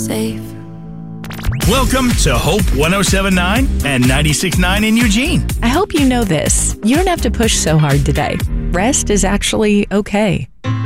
Safe. Welcome to Hope 107.9 and 96.9 in Eugene. I hope you know this. You don't have to push so hard today. Rest is actually okay.